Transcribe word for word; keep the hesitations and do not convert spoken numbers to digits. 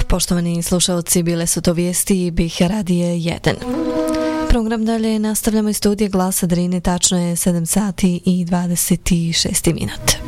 Poštovani slušalci, bile su to vijesti B I H Radije jedan. Program dalje nastavljamo iz studija Glasa Drine, tačno je sedam sati i dvadeset šest minut.